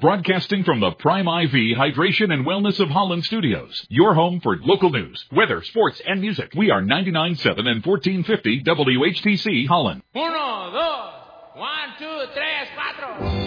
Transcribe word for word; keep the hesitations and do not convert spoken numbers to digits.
broadcasting from the Prime I V Hydration and Wellness of Holland studios. Your home for local news, weather, sports, and music. We are ninety-nine point seven and fourteen fifty W H T C Holland. Uno, dos, one, two, tres, cuatro.